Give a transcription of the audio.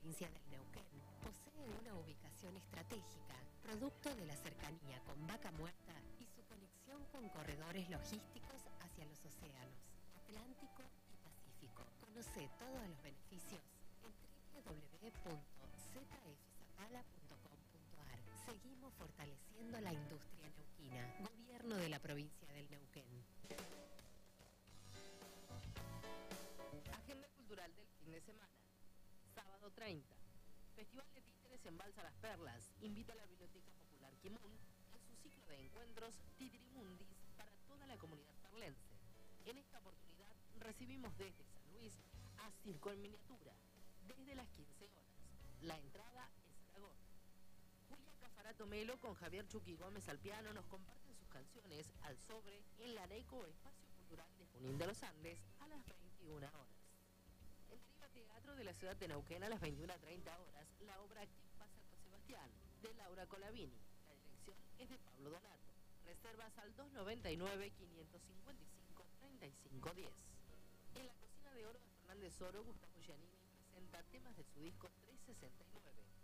provincia del Neuquén, posee una ubicación estratégica, producto de la cercanía con Vaca Muerta y su conexión con corredores logísticos hacia los océanos Atlántico y Pacífico. Conoce todos los beneficios en www.zfzapala.com.ar. Seguimos fortaleciendo la industria neuquina. Gobierno de la provincia del Neuquén. Agenda cultural del fin de semana. Sábado 30. Festival de Títeres en Balsa Las Perlas. Invita a la Biblioteca Popular Quimún en su ciclo de encuentros Titirimundis para toda la comunidad perlense. En esta oportunidad recibimos desde San Luis a Circo en Miniatura, desde las 15 horas. La entrada es Aragón. Julia Cafarato Melo con Javier Chucky Gómez al piano nos comparten sus canciones al sobre en la Areco Espacio Cultural de Junín de los Andes a las 21 horas. En Deriva Teatro de la ciudad de Neuquén a las 21:30 horas, la obra ¿Qué pasa con Sebastián? De Laura Colavini. La dirección es de Pablo Donato. Reservas al 299-555-3510. En la cocina de oro de Fernández Oro, Gustavo Giannini presenta temas de su disco 369.